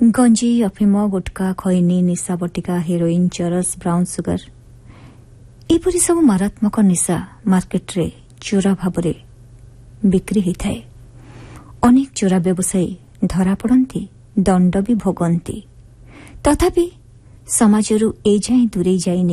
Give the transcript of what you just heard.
ଗଞ୍ଜି, ଅଫିମ, ଗୁଟକା, ଖଇନି, ନିଶା ବଟିକା, ହେରୋଇନ୍, ଚରସ, ବ୍ରାଉନ୍ ସୁଗର ଏପରି ସବୁ ମାରାତ୍ମକ ନିଶା ମାର୍କେଟରେ ଚୋରା ଭାବରେ ବିକ୍ରି ହୋଇଥାଏ। ଅନେକ ଚୋରା ବ୍ୟବସାୟୀ ଧରାପଡ଼ନ୍ତି, ଦଣ୍ଡ ବି ଭୋଗନ୍ତି। ତଥାପି ସମାଜରୁ ଏଯାଏଁ ଦୂରେଇ ଯାଇନି